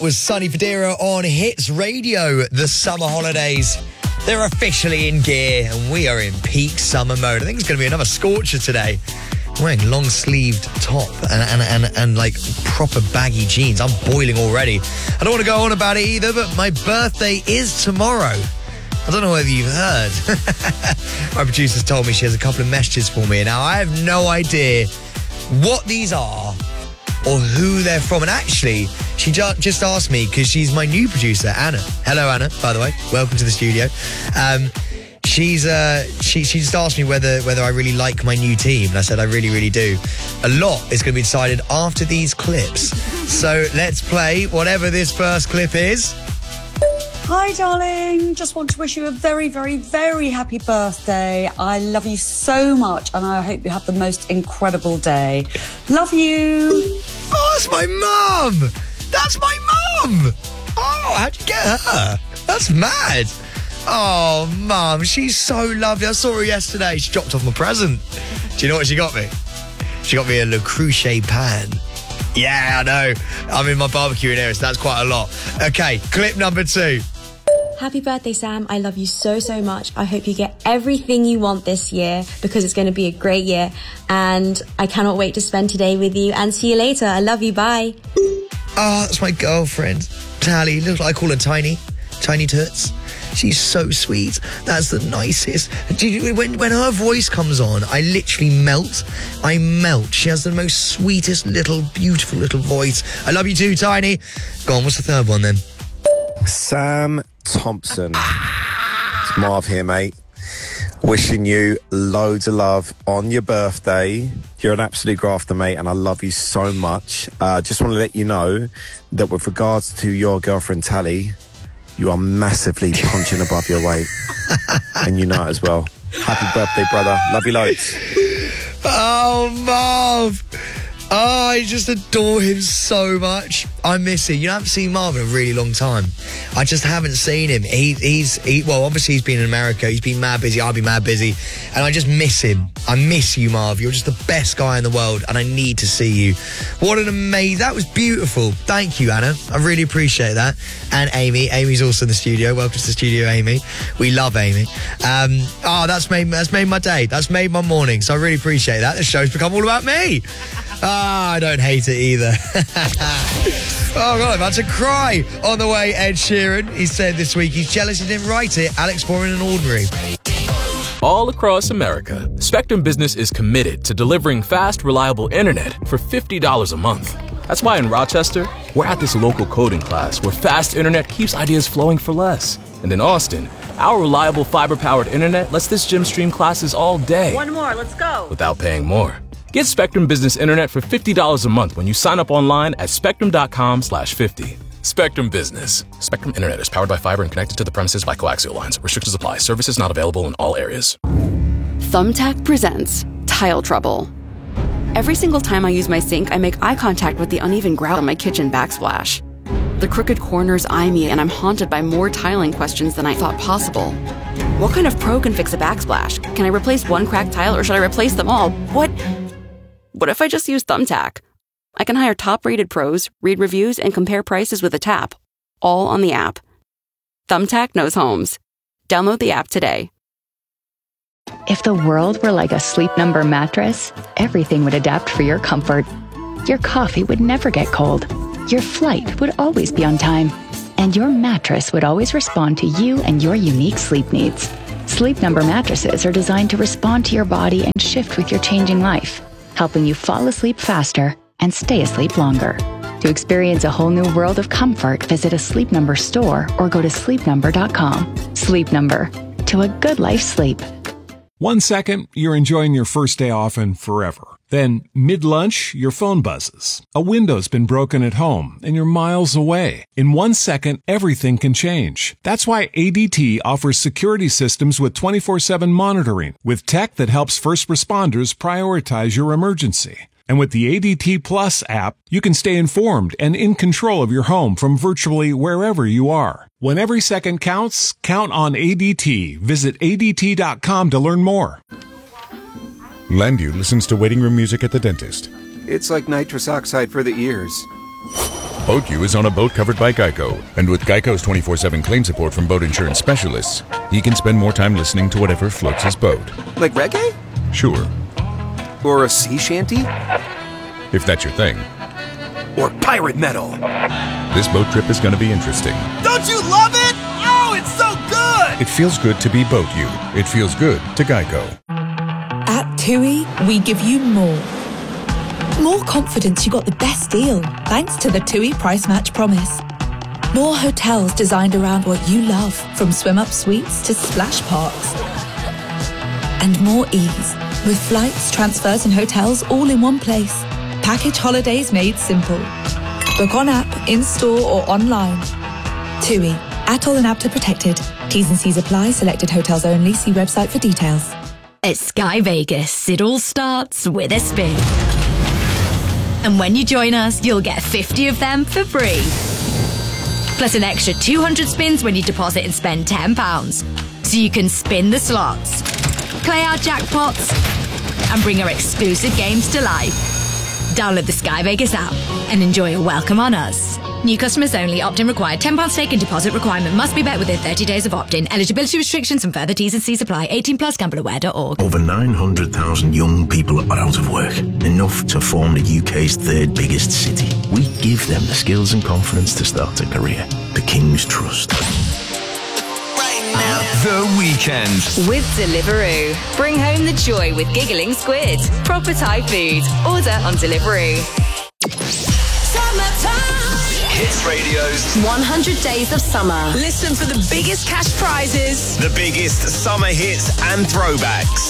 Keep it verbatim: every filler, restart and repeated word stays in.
Was Sonny Fodera on Hits Radio. The summer holidays, they're officially in gear and we are in peak summer mode. I think it's going to be another scorcher today. I'm wearing long-sleeved top and, and, and, and like proper baggy jeans. I'm boiling already. I don't want to go on about it either, but my birthday is tomorrow. I don't know whether you've heard. My producer's told me she has a couple of messages for me. Now, I have no idea what these are or who they're from. And actually, she ju- just asked me because she's my new producer, Anna. Hello, Anna, by the way. Welcome to the studio. Um, she's uh, she, she just asked me whether whether I really like my new team. And I said, I really, really do. A lot is going to be decided after these clips. So let's play whatever this first clip is. Hi, darling. Just want to wish you a very, very, very happy birthday. I love you so much, and I hope you have the most incredible day. Love you. Oh, that's my mum. That's my mum. Oh, how'd you get her? That's mad. Oh, mum, she's so lovely. I saw her yesterday. She dropped off my present. Do you know what she got me? She got me a Le Creuset pan. Yeah, I know. I'm in my barbecue area, so that's quite a lot. Okay, clip number two. Happy birthday, Sam. I love you so, so much. I hope you get everything you want this year because it's going to be a great year. And I cannot wait to spend today with you and see you later. I love you. Bye. Oh, that's my girlfriend, Tally. Looks like I call her Tiny. Tiny Toots. She's so sweet. That's the nicest. When, when her voice comes on, I literally melt. I melt. She has the most sweetest little, beautiful little voice. I love you too, Tiny. Go on, what's the third one then? Sam Thompson. It's Marv here, mate. Wishing you loads of love on your birthday. You're an absolute grafter, mate, and I love you so much. Uh, just want to let you know that with regards to your girlfriend, Tally, you are massively punching above your weight. And you know it as well. Happy birthday, brother. Love you loads. Oh, Marv. Oh, I just adore him so much. I miss him. You know, I haven't seen Marv in a really long time. I just haven't seen him. He, he's, he, well, obviously he's been in America. He's been mad busy. I'll be mad busy. And I just miss him. I miss you, Marv. You're just the best guy in the world, and I need to see you. What an amazing... That was beautiful. Thank you, Anna. I really appreciate that. And Amy. Amy's also in the studio. Welcome to the studio, Amy. We love Amy. Um, oh, that's made, that's made my day. That's made my morning. So I really appreciate that. The show's become all about me. Ah, I don't hate it either. Oh, God, I'm about to cry. On the way, Ed Sheeran. He said this week he's jealous he didn't write it. Alex Boring and Ordinary. All across America, Spectrum Business is committed to delivering fast, reliable internet for fifty dollars a month. That's why in Rochester, we're at this local coding class where fast internet keeps ideas flowing for less. And in Austin, our reliable fiber-powered internet lets this gym stream classes all day. One more, let's go. Without paying more. Get Spectrum Business Internet for fifty dollars a month when you sign up online at spectrum.com slash 50. Spectrum Business. Spectrum Internet is powered by fiber and connected to the premises by coaxial lines. Restrictions apply. Services not available in all areas. Thumbtack presents Tile Trouble. Every single time I use my sink, I make eye contact with the uneven grout on my kitchen backsplash. The crooked corners eye me, and I'm haunted by more tiling questions than I thought possible. What kind of pro can fix a backsplash? Can I replace one cracked tile, or should I replace them all? What? What if I just use Thumbtack? I can hire top-rated pros, read reviews, and compare prices with a tap, all on the app. Thumbtack knows homes. Download the app today. If the world were like a Sleep Number mattress, everything would adapt for your comfort. Your coffee would never get cold. Your flight would always be on time. And your mattress would always respond to you and your unique sleep needs. Sleep Number mattresses are designed to respond to your body and shift with your changing life, helping you fall asleep faster and stay asleep longer. To experience a whole new world of comfort, visit a Sleep Number store or go to sleep number dot com. Sleep Number. To a good life sleep. One second, you're enjoying your first day off and forever. Then, mid-lunch, your phone buzzes. A window's been broken at home, and you're miles away. In one second, everything can change. That's why A D T offers security systems with twenty-four seven monitoring, with tech that helps first responders prioritize your emergency. And with the A D T Plus app, you can stay informed and in control of your home from virtually wherever you are. When every second counts, count on A D T. Visit A D T dot com to learn more. Landu listens to waiting room music at the dentist. It's like nitrous oxide for the ears. Boat U is on a boat covered by Geico. And with Geico's twenty-four seven claim support from boat insurance specialists, he can spend more time listening to whatever floats his boat. Like reggae? Sure. Or a sea shanty? If that's your thing. Or pirate metal? This boat trip is going to be interesting. Don't you love it? Oh, it's so good! It feels good to be Boat U. It feels good to Geico. At TUI, we give you more. More confidence you got the best deal, thanks to the TUI Price Match Promise. More hotels designed around what you love, from swim-up suites to splash parks. And more ease, with flights, transfers and hotels all in one place. Package holidays made simple. Book on app, in-store or online. TUI, Atoll and Apta protected. T's and C's apply. Selected hotels only. See website for details. At Sky Vegas, it all starts with a spin. And when you join us, you'll get fifty of them for free. Plus an extra two hundred spins when you deposit and spend ten pounds. So you can spin the slots, play our jackpots, and bring our exclusive games to life. Download the Sky Vegas app and enjoy a welcome on us. New customers only. Opt-in required. ten pounds stake and deposit requirement must be met within thirty days of opt-in. Eligibility restrictions and further T's and C's apply. eighteen plus gamble aware dot org. Over nine hundred thousand young people are out of work. Enough to form the U K's third biggest city. We give them the skills and confidence to start a career. The King's Trust. The weekend with Deliveroo. Bring home the joy with giggling squid. Proper Thai food. Order on Deliveroo. Hits Radio's one hundred Days of Summer. Listen for the biggest cash prizes, the biggest summer hits and throwbacks.